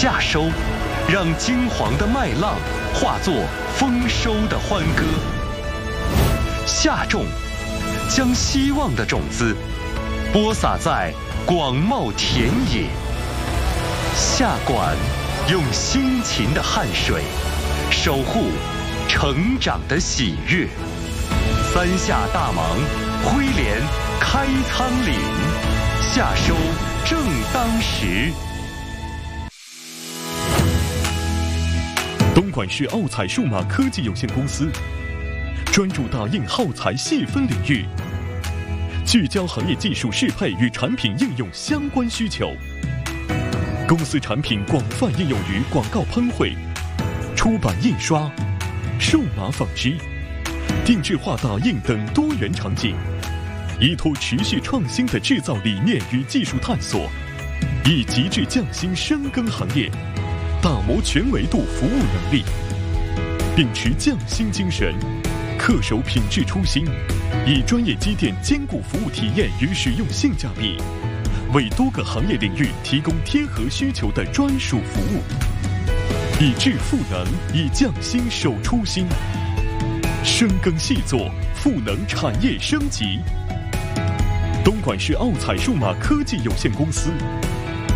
夏收，让金黄的麦浪化作丰收的欢歌；夏种，将希望的种子播撒在广袤田野；夏管，用辛勤的汗水守护成长的喜悦。三夏大忙，挥镰开仓廪，夏收正当时。 东莞市奥彩数码科技有限公司专注打印耗材细分领域，聚焦行业技术适配与产品应用相关需求。公司产品广泛应用于广告喷绘、出版印刷、数码纺织、定制化打印等多元场景，依托持续创新的制造理念与技术探索，以极致匠心深耕行业，打磨全维度服务能力，秉持匠心精神，恪守品质初心，以专业积淀兼顾服务体验与使用性价比，为多个行业领域提供贴合需求的专属服务，以质赋能，以匠心守初心，深耕细作，赋能产业升级。东莞市奥彩数码科技有限公司